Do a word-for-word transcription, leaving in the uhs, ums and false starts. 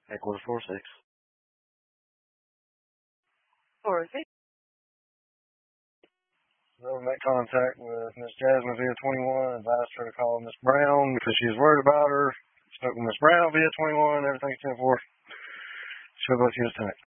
Heckler four six. four six. We'll make contact with Miss Jasmine via twenty-one, advised her to call Miss Brown because she was worried about her. Spoke with Miss Brown via twenty-one, everything's ten four. She'll go to you tonight.